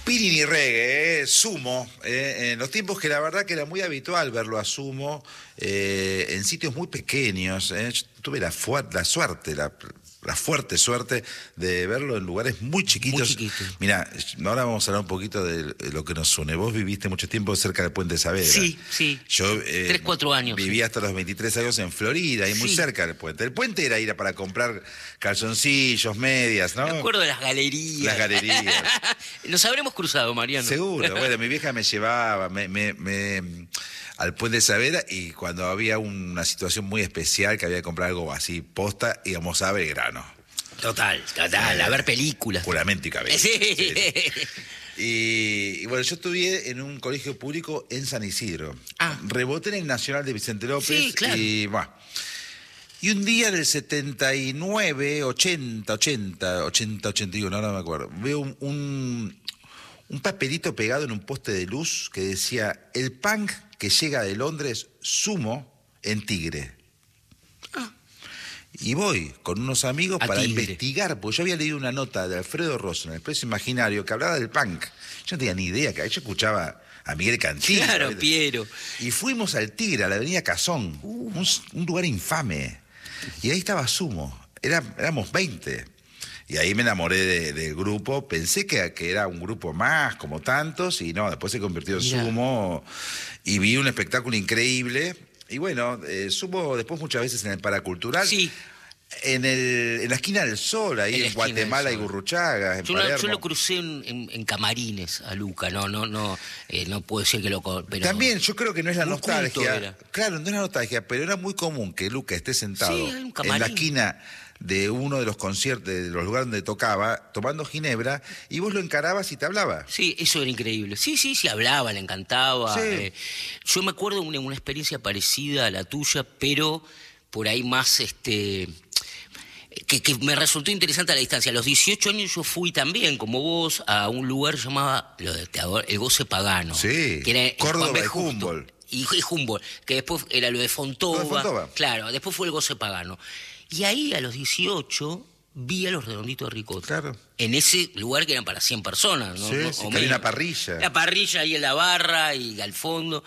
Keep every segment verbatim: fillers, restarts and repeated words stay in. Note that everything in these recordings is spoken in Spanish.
Pirini Reggae, eh, Sumo, eh, en los tiempos que la verdad que era muy habitual verlo a Sumo eh, en sitios muy pequeños. Eh. Yo tuve la, la suerte, la, la fuerte suerte de verlo en lugares muy chiquitos. Muy chiquito. Mira, ahora vamos a hablar un poquito de lo que nos une. Vos viviste mucho tiempo cerca del Puente Saavedra. Sí, sí. Yo eh, Tres, cuatro años. Viví sí. hasta los veintitrés años en Florida, y muy Sí. cerca del puente. El puente era ir a para comprar calzoncillos, medias, ¿no? Me acuerdo de las galerías. Las galerías. Nos habremos cruzado, Mariano. Seguro. Bueno, mi vieja me llevaba me, me, me, al Puente Saavedra, y cuando había una situación muy especial que había que comprar algo así posta, íbamos a Belgrano. Total, total, Eh, a ver películas. Juramento y cabeza. Sí. Sí, sí. Y, y bueno, yo estudié en un colegio público en San Isidro. Ah. Reboté en el Nacional de Vicente López. Sí, claro. Y bueno. Y un día del setenta y nueve, ochenta, ochenta, ochenta, ochenta y uno, ahora no me acuerdo, veo un, un, un papelito pegado en un poste de luz que decía: el punk que llega de Londres, Sumo, en Tigre. Ah. Y voy con unos amigos A para Tigre. investigar, porque yo había leído una nota de Alfredo Rosso en El Precio Imaginario que hablaba del punk. Yo no tenía ni idea, que yo escuchaba a Miguel Cantillo. Claro, ¿sabes? Piero. Y fuimos al Tigre, a la avenida Cazón, Uh. un, un lugar infame. Y ahí estaba Sumo, Era, éramos veinte. Y ahí me enamoré de, del grupo, pensé que, que era un grupo más, como tantos, y no, después se convirtió en Mirá. Sumo, y vi un espectáculo increíble. Y bueno, eh, Sumo después muchas veces en el Paracultural. Sí. En, el, en la esquina del Sol, ahí En en, la esquina del Guatemala y Sol. Gurruchaga, en Yo, lo- Palermo. yo lo crucé en, en- en Camarines a Luca, no, no, no, eh, no puedo decir que lo co- pero También, yo creo que no es la muy culto nostalgia. era. Claro, no es la nostalgia, pero era muy común que Luca esté sentado Sí, hay un en camarín. la esquina de uno de los conciertos, de los lugares donde tocaba, tomando ginebra, y vos lo encarabas y te hablaba. Sí, eso era increíble. Sí, sí, sí, hablaba, le encantaba. Sí. eh, yo me acuerdo de una, una experiencia parecida a la tuya, pero por ahí más, este, que, que me resultó interesante a la distancia. A los dieciocho años yo fui también, como vos, a un lugar llamado lo de- el Goce Pagano. Sí, que era en Córdoba Juan B. y Justo. Humboldt. Y, y Humboldt, que después era lo de Fontova. Lo de Fontova. Claro, después fue el Goce Pagano. Y ahí a los dieciocho vi a los Redonditos de Ricota. Claro. En ese lugar que eran para cien personas, ¿no? Sí, ¿no? sí, O que había menos. una parrilla. La parrilla ahí en la barra y al fondo.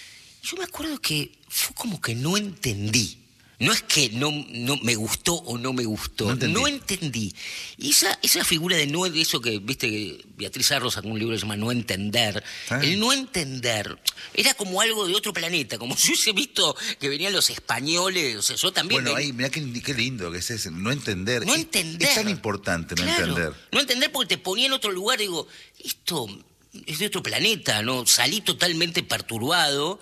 Yo me acuerdo que fue como que no entendí. No es que no, no me gustó o no me gustó. No entendí. No entendí. Y esa, esa figura de no, de eso que, viste, que Beatriz Arros sacó un libro que se llama No Entender. Ah. El no entender era como algo de otro planeta, como si hubiese visto que venían los españoles. O sea, yo también. Bueno, ven- ahí, mirá qué, qué lindo que es ese, no entender. No Es- entender. Es tan importante no Claro, entender. No entender porque te ponía en otro lugar y digo, esto es de otro planeta, ¿no? Salí totalmente perturbado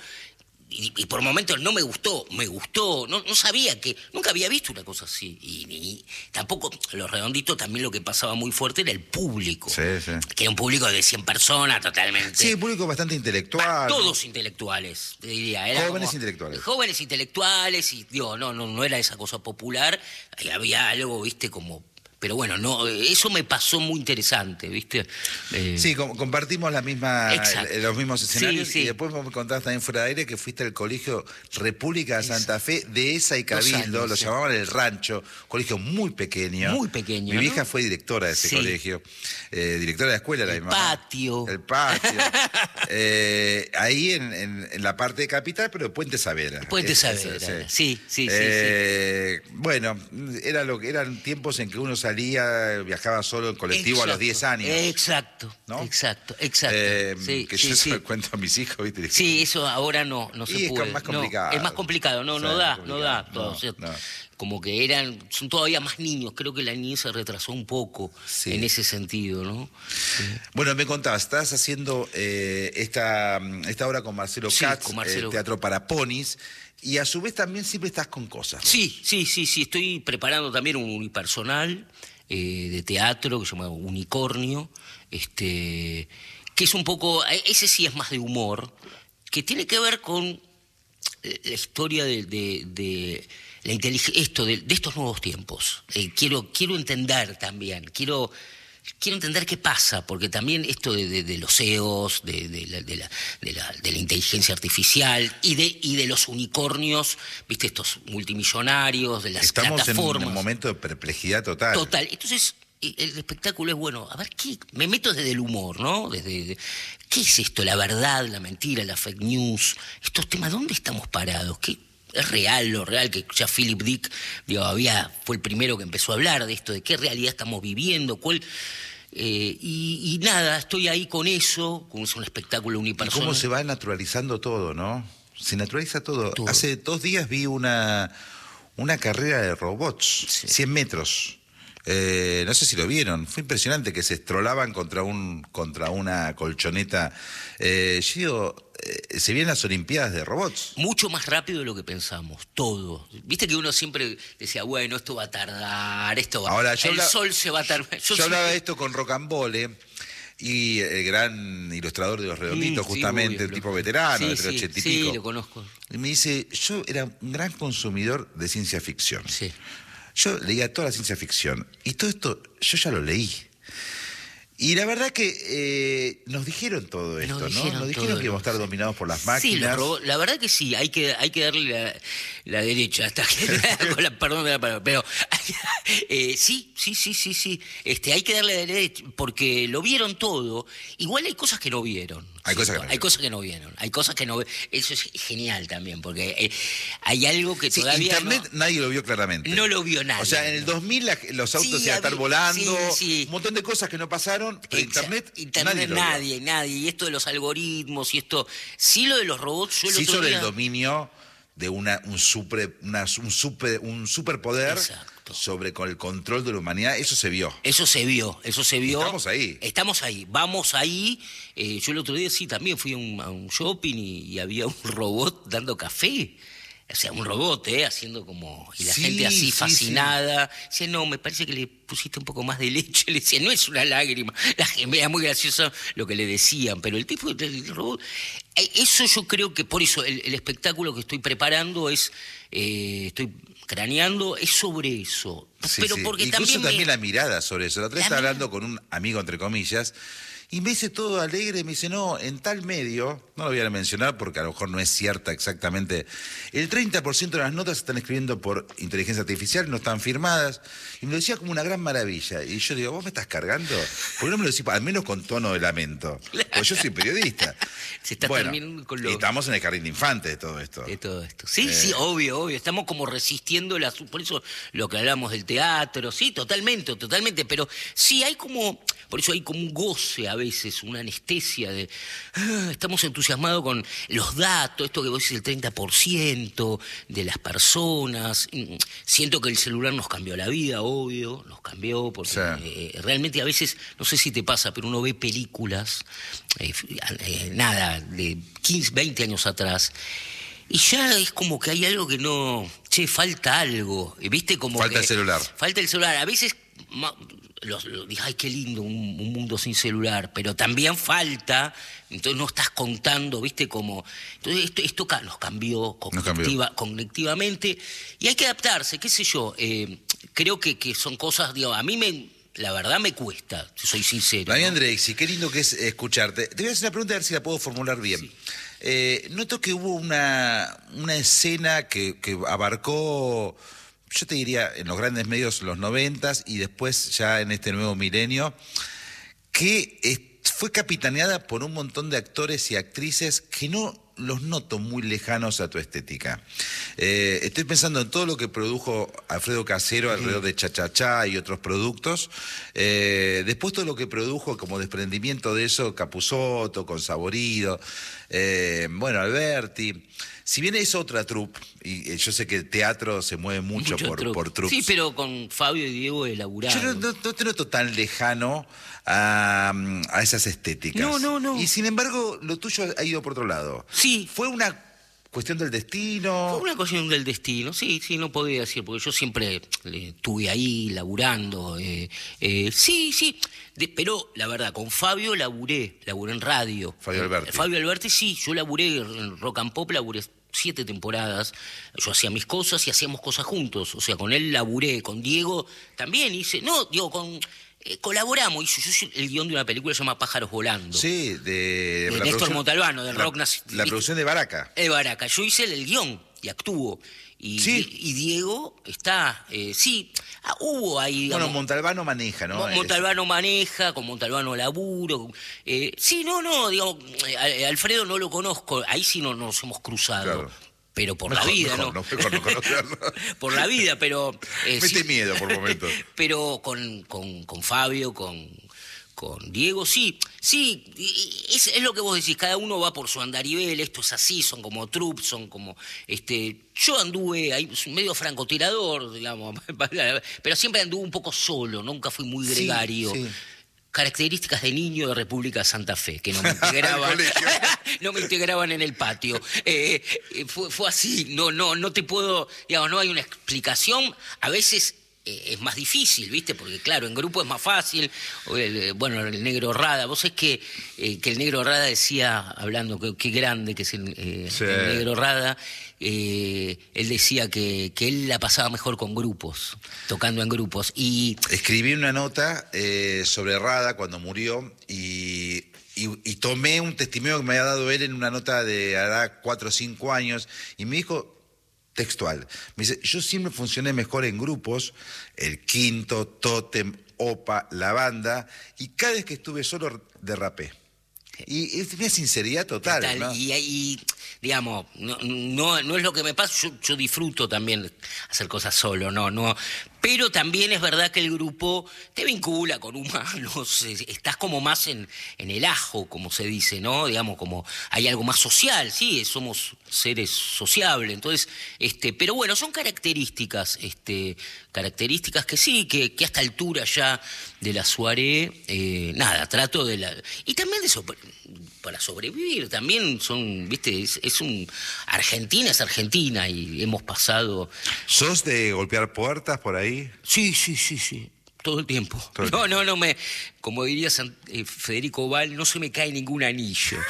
y, y por momentos no me gustó, me gustó, no, no sabía que, nunca había visto una cosa así. Y, y tampoco, Los Redonditos también lo que pasaba muy fuerte era el público. Sí, sí. Que era un público de cien personas totalmente. Sí, el público bastante intelectual. Va, todos intelectuales, te diría. Era Jóvenes como- intelectuales. Jóvenes intelectuales, y digo, no, no, no era esa cosa popular, ahí había algo, viste, como. Pero bueno, no, eso me pasó muy interesante, ¿viste? Eh, Sí, com- compartimos la misma, Exacto. los mismos escenarios. Sí, sí. Y después me contabas también fuera de aire que fuiste al colegio República de Santa Fe, de esa y Dos Cabildo, años, lo sí. llamaban el Rancho, colegio muy pequeño. Muy pequeño, Mi ¿no? vieja fue directora de ese Sí. colegio, eh, directora de la escuela, la El mi mamá. patio. El patio. Eh, ahí en, en- en la parte de Capital, pero Puente Saavedra. Puente Es- Saavedra, es- sí, sí, sí, Eh, Bueno, era lo que eran tiempos en que uno salía, viajaba solo en colectivo a los Exacto, diez años. Exacto, ¿no? exacto, exacto. Eh, sí, que sí, yo sí. se lo cuento a mis hijos, ¿viste? Sí, eso ahora no, no Y se es puede. más No, complicado. es más complicado, no, Sí, no es da, más no da. complicado. todo, No, o sea, no. Como que eran, son todavía más niños, creo que la niñez se retrasó un poco Sí. en ese sentido, ¿no? Bueno, me contabas, estás haciendo eh, esta, esta obra con Marcelo Sí, Katz, con Marcelo. eh, Teatro para Ponis, y a su vez también siempre estás con cosas. Sí, sí, sí, sí, estoy preparando también un unipersonal eh, de teatro que se llama Unicornio, este, que es un poco, ese sí es más de humor, que tiene que ver con la historia de, de, de la inteligencia, esto, de, de estos nuevos tiempos. Eh, quiero, quiero entender también, quiero, quiero entender qué pasa, porque también esto de, de, de los E O S, de, de, la, de, la, de, la, de la inteligencia artificial y de, y de los unicornios, viste, estos multimillonarios, de las Estamos en plataformas. un momento de perplejidad total. Total. Entonces, el espectáculo es, bueno, a ver, ¿qué? Me meto desde el humor, ¿no? Desde, ¿qué es esto? La verdad, la mentira, la fake news, estos temas, ¿dónde estamos parados? ¿Qué es real, lo real? Que ya Philip Dick, digo, había, fue el primero que empezó a hablar de esto, de qué realidad estamos viviendo, cuál... Eh, y, y nada, estoy ahí con eso, como es un espectáculo unipersonal. Y cómo se va naturalizando todo, ¿no? Se naturaliza todo. todo. Hace dos días vi una, una carrera de robots, sí. cien metros. Eh, no sé si lo vieron, fue impresionante que se estrolaban contra un contra una colchoneta. Eh, yo digo, eh, se vienen las Olimpiadas de robots. Mucho más rápido de lo que pensamos, todo. Viste que uno siempre decía, bueno, esto va a tardar, esto va Ahora, yo el habla, sol se va a tardar. Yo, yo hablaba de esto con Rocambole, y el gran ilustrador de Los Redonditos, mm, justamente, sí, obvio, el tipo veterano, sí, entre sí, ochenta y sí, pico. lo conozco. Y me dice, yo era un gran consumidor de ciencia ficción. Sí. Yo leía toda la ciencia ficción y todo esto yo ya lo leí. Y la verdad que eh, nos dijeron todo esto, nos ¿no? dijeron nos dijeron que íbamos a estar sí. dominados por las máquinas. Sí, robó, la verdad que sí, hay que, hay que darle la, la derecha, hasta que, con la, perdón de la palabra, pero eh, sí, sí, sí, sí, sí, este, hay que darle la derecha, porque lo vieron todo. Igual hay cosas que no vieron. Hay cosas que no hay vieron. cosas que no vieron, hay cosas que no. Eso es genial también, porque eh, hay algo que sí, todavía Internet no, nadie lo vio claramente. No lo vio nadie. O sea, en el dos mil la, los autos sí, iban a estar volando, sí, sí. un montón de cosas que no pasaron, pero Exacto. Internet, Internet nadie, nadie, nadie. Y esto de los algoritmos y esto, sí lo de los robots, yo el sí otro sobre día... el dominio de una, un, super, una, un, super, un superpoder. Exacto. Sobre con el control de la humanidad, eso se vio. Eso se vio, eso se vio. Estamos ahí. Estamos ahí, vamos ahí. Eh, yo el otro día sí también fui a un, a un shopping y, y había un robot dando café. O sea, un robot, ¿eh? Haciendo como... Y la sí, gente así sí, fascinada. Sí. Decía, no, me parece que le pusiste un poco más de leche. Le decía, no es una lágrima. La gente era muy gracioso lo que le decían. Pero el tipo del robot... Eso yo creo que por eso el, el espectáculo que estoy preparando es... Eh, estoy craneando, es sobre eso. Sí, pero sí. porque Incluso también, también me... la mirada sobre eso. La otra vez estaba hablando con un amigo, entre comillas, y me dice todo alegre, me dice, no, en tal medio, no lo voy a mencionar porque a lo mejor no es cierta exactamente, el treinta por ciento de las notas se están escribiendo por inteligencia artificial, no están firmadas, y me lo decía como una gran maravilla. Y yo digo, ¿vos me estás cargando? ¿Por qué no me lo decís, al menos con tono de lamento? Pues yo soy periodista. Se está bueno, terminando con lo... estamos en el jardín de infantes de todo esto. De todo esto. Sí, eh... sí, obvio, obvio. Estamos como resistiendo la... Por eso lo que hablamos del teatro, sí, totalmente, totalmente. Pero sí, hay como... Por eso hay como un goce a veces, una anestesia de... Ah, estamos entusiasmados con los datos, esto que vos decís, el treinta por ciento de las personas. Siento que el celular nos cambió la vida, obvio, nos cambió, porque sí. eh, realmente a veces, no sé si te pasa, pero uno ve películas, eh, eh, nada, de quince, veinte años atrás, y ya es como que hay algo que no... Che, falta algo, ¿viste? Como falta que, el celular. Falta el celular. A veces... Los, los, ay, qué lindo, un, un mundo sin celular, pero también falta, entonces no estás contando, ¿viste? Como, entonces esto, esto nos cambió, cognitiva, nos cambió cognitivamente, y hay que adaptarse, qué sé yo, eh, creo que, que son cosas, digo, a mí me, la verdad me cuesta, soy sincero. Daniel ¿no? Andrexi, qué lindo que es escucharte. Te voy a hacer una pregunta a ver si la puedo formular bien. Sí. Eh, noto que hubo una, una escena que, que abarcó... Yo te diría, en los grandes medios, los noventas, y después ya en este nuevo milenio, que fue capitaneada por un montón de actores y actrices que no los noto muy lejanos a tu estética. Eh, estoy pensando en todo lo que produjo Alfredo Casero alrededor de Cha-Cha-Cha y otros productos. Eh, después todo lo que produjo como desprendimiento de eso, Capusotto, con Saborido, eh, bueno, Alberti. Si bien es otra troupe, y yo sé que el teatro se mueve mucho, mucho por, trupe. por trupes. Sí, pero con Fabio y Diego elaborado. Yo no, no, no te noto tan lejano a, a esas estéticas. No, no, no. Y sin embargo, lo tuyo ha ido por otro lado. Sí. Fue una cuestión del destino. Fue una cuestión del destino, sí, sí, no podía decir, porque yo siempre estuve ahí laburando. Eh, eh, sí, sí. De, pero la verdad, con Fabio laburé, laburé en radio. Fabio Alberti. Eh, Fabio Alberti, sí, yo laburé en Rock and Pop, laburé siete temporadas, yo hacía mis cosas y hacíamos cosas juntos, o sea, con él laburé, con Diego también hice, no, digo, con... Eh, colaboramos, hizo yo, yo el guión de una película que se llama Pájaros Volando. Sí, de... de Néstor Montalbano, del la, rock nacional. La producción de Baraca. De Baraca, yo hice el, el guión. y actúo. Y, ¿Sí? y Diego está, eh, sí, ah, hubo ahí... Digamos, Bueno, Montalbano maneja, ¿no? Montalbano maneja, con Montalbano laburo. Eh, sí, no, no, digamos, eh, Alfredo no lo conozco, ahí sí no nos hemos cruzado. Claro. Pero por Mejor, la vida, mejor, ¿no? no, mejor no conocerlo. Por la vida, pero... Eh, Mete sí, miedo por momentos. Pero con, con, con Fabio, con, con Diego, sí, sí, es, es lo que vos decís, cada uno va por su andarivel, esto es así, son como troops, son como... este Yo anduve ahí, medio francotirador, digamos, pero siempre anduve un poco solo, nunca fui muy gregario. Sí, sí. Características de niño de República Santa Fe, que no me integraban, no me integraban en el patio. Eh, fue, fue así, no, no, no te puedo, digamos, no hay una explicación. A veces eh, es más difícil, ¿viste? Porque claro, en grupo es más fácil. El, bueno, el negro Rada, vos sabés que, eh, que el negro Rada decía, hablando, que qué grande que es el, eh, sí. el negro Rada, eh, él decía que, que él la pasaba mejor con grupos, tocando en grupos. Y escribí una nota eh, sobre Rada cuando murió y, y, y tomé un testimonio que me había dado él en una nota de hará cuatro o cinco años y me dijo textual, me dice, yo siempre funcioné mejor en grupos, el Quinto, Tótem, Opa, La Banda, y cada vez que estuve solo derrapé. Y es una sinceridad total, total ¿no? Y, y digamos, no, no, no es lo que me pasa, yo, yo disfruto también hacer cosas solo, no, no. Pero también es verdad que el grupo te vincula con humanos, estás como más en, en el ajo, como se dice, ¿no? Digamos, como hay algo más social, sí, somos seres sociables, entonces, este, pero bueno, son características, este, características que sí, que, que a esta altura ya de la soirée, eh, nada, trato de la... Y también de eso, para sobrevivir, también son, viste, es, es un... Argentina es Argentina y hemos pasado... ¿Sos de golpear puertas por ahí? Sí, sí, sí, sí. Todo el tiempo. Todo el no, tiempo. no, no me... Como diría San, eh, Federico Val, no se me cae ningún anillo.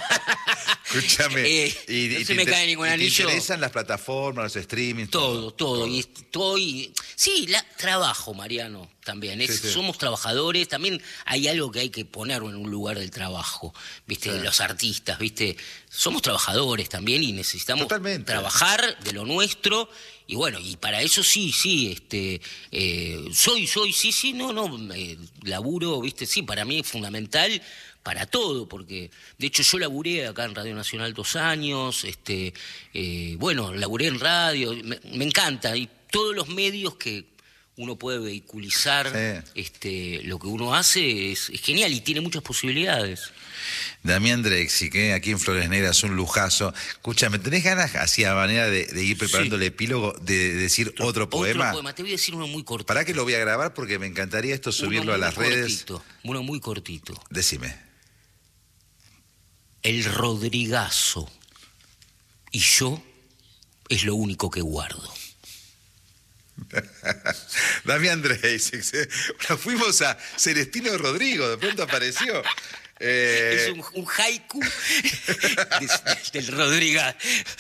Escúchame. Eh, y, no y se me cae ningún anillo. ¿Te interesan las plataformas, los streamings? Todo, todo. todo. Y estoy... Sí, la, trabajo, Mariano, también. Es, sí, sí. Somos trabajadores. También hay algo que hay que poner en un lugar del trabajo. ¿Viste? Sí. Los artistas, ¿viste? Somos trabajadores también y necesitamos Totalmente. trabajar de lo nuestro. Y bueno, y para eso sí, sí, este, eh, soy, soy, sí, sí, no, no, eh, laburo, viste, sí, para mí es fundamental para todo, porque de hecho yo laburé acá en Radio Nacional dos años, este, eh, bueno, laburé en radio, me, me encanta, y todos los medios que uno puede vehiculizar sí. este, lo que uno hace es, es genial y tiene muchas posibilidades. Damián Drexi, que aquí en Flores Negras, un lujazo. Escúchame, ¿tenés ganas, así a manera de, de ir preparando sí. el epílogo, de, de decir otro, otro poema? Otro poema, te voy a decir uno muy cortito. ¿Para qué lo voy a grabar? Porque me encantaría esto subirlo a las cortito, redes. Uno muy cortito. Decime. El Rodrigazo y yo es lo único que guardo. Damián Drexi, nos fuimos a Celestino Rodrigo, de pronto apareció. Eh... Es un, un haiku de, del Rodríguez.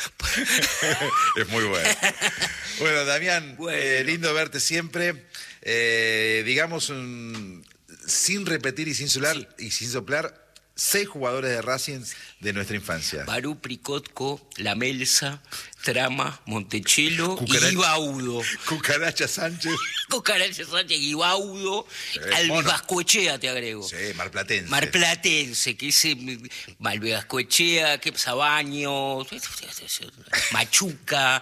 Es muy bueno. Bueno, Damián, bueno. Eh, lindo verte siempre. Eh, digamos, un, sin repetir y sin soplar, sí. y sin soplar, seis jugadores de Racing de nuestra infancia. Barú, Pricotco, La Melsa, Trama, Montechelo Cucaracha, y Guibaudo. Cucaracha Sánchez. Cucaracha Sánchez, Guibaudo, eh, Albascoechea te agrego. Sí, Marplatense. Marplatense, que ese Albascoechea, que Sabaño, Machuca,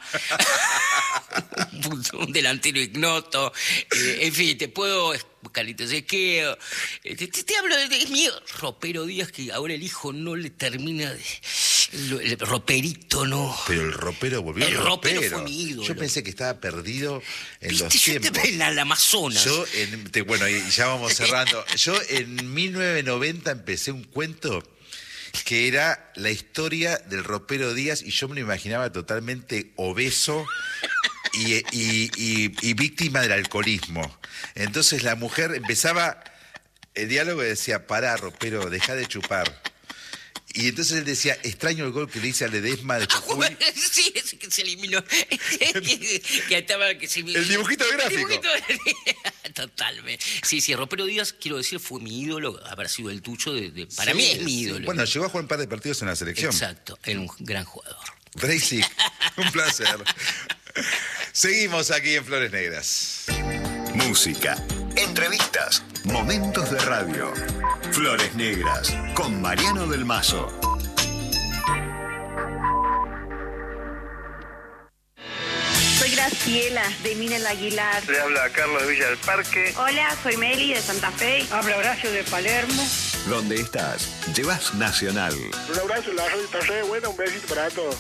un delantero ignoto. Eh, en fin, te puedo... Carlitos Equeo, te, te, te hablo de, de mi Ropero Díaz, que ahora el hijo no le termina de... El, el roperito no... Pero el ropero volvió. El ropero, ropero fue mi ídolo. Yo pensé que estaba perdido en ¿Viste? los Yo tiempos. te en la Amazonas. Yo, en, te, bueno, y ya vamos cerrando. Yo en mil novecientos noventa empecé un cuento que era la historia del Ropero Díaz y yo me lo imaginaba totalmente obeso y, y, y, y víctima del alcoholismo. Entonces la mujer empezaba el diálogo y decía, pará, Ropero, dejá de chupar. Y entonces él decía, extraño el gol que le hice a Ledesma de Jujuy. Sí, ese que se eliminó. que estaba, que se... El dibujito gráfico. El dibujito... Totalmente. Sí, sí, Ropero Díaz, quiero decir, fue mi ídolo, habrá sido el tuyo. De, de... Para sí, mí es mi ídolo. Sí. Bueno, llegó a jugar un par de partidos en la selección. Exacto, era un gran jugador. Drexi, Un placer. Seguimos aquí en Flores Negras. Música, entrevistas, momentos de radio. Flores Negras con Mariano del Mazo. Soy Graciela, de Minel Aguilar. Le habla Carlos de Villa del Parque. Hola, soy Meli, de Santa Fe. Habla Horacio, de Palermo. Donde estás, llevas Nacional. Un abrazo, la radio está re buena, un besito para todos.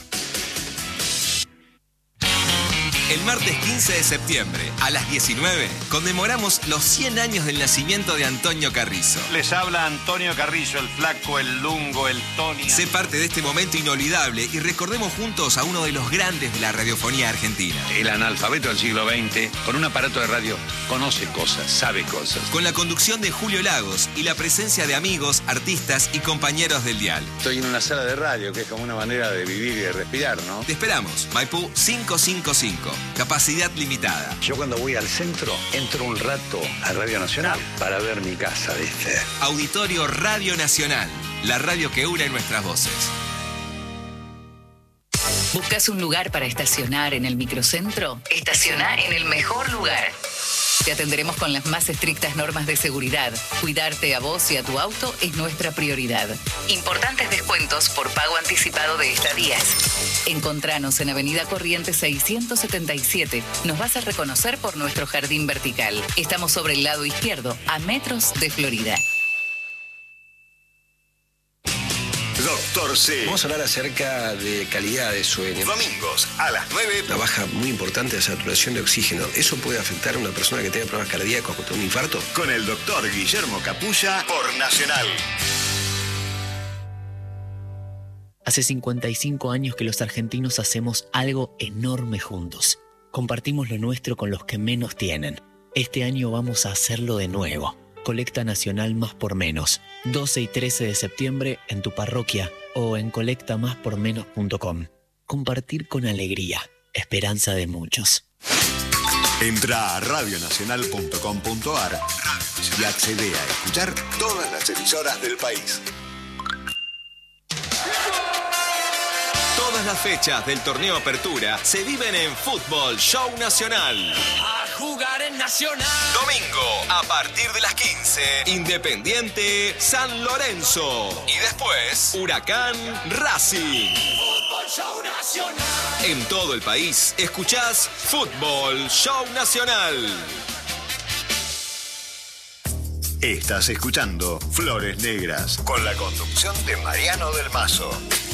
El martes quince de septiembre, a las diecinueve, conmemoramos los cien años del nacimiento de Antonio Carrizo. Les habla Antonio Carrizo, el flaco, el lungo, el Tony. Sé parte de este momento inolvidable y recordemos juntos a uno de los grandes de la radiofonía argentina. El analfabeto del siglo veinte, con un aparato de radio, conoce cosas, sabe cosas. Con la conducción de Julio Lagos y la presencia de amigos, artistas y compañeros del dial. Estoy en una sala de radio, que es como una manera de vivir y de respirar, ¿no? Te esperamos, Maipú quinientos cincuenta y cinco. Capacidad limitada. Yo cuando voy al centro, entro un rato a Radio Nacional para ver mi casa, ¿viste? Auditorio Radio Nacional, la radio que une nuestras voces. ¿Buscas un lugar para estacionar en el microcentro? Estaciona en el mejor lugar. Te atenderemos con las más estrictas normas de seguridad. Cuidarte a vos y a tu auto es nuestra prioridad. Importantes descuentos por pago anticipado de estadías. Encontranos en Avenida Corrientes seiscientos setenta y siete. Nos vas a reconocer por nuestro jardín vertical. Estamos sobre el lado izquierdo, a metros de Florida. Doctor C. Vamos a hablar acerca de calidad de sueño. Domingos a las nueve. Una baja muy importante de saturación de oxígeno. ¿Eso puede afectar a una persona que tenga problemas cardíacos o un infarto? Con el doctor Guillermo Capulla por Nacional. Hace cincuenta y cinco años que los argentinos hacemos algo enorme juntos. Compartimos lo nuestro con los que menos tienen. Este año vamos a hacerlo de nuevo. Colecta Nacional Más por Menos. doce y trece de septiembre en tu parroquia o en colecta más por menos punto com. Compartir con alegría. Esperanza de muchos. Entra a radio nacional punto com punto a r y accede a escuchar todas las emisoras del país. Todas las fechas del torneo Apertura se viven en Fútbol Show Nacional. A jugar en Nacional. Domingo, a partir de las quince, Independiente San Lorenzo. Y después, Huracán Racing. Fútbol Show Nacional. En todo el país, escuchás Fútbol Show Nacional. Estás escuchando Flores Negras con la conducción de Mariano del Mazo.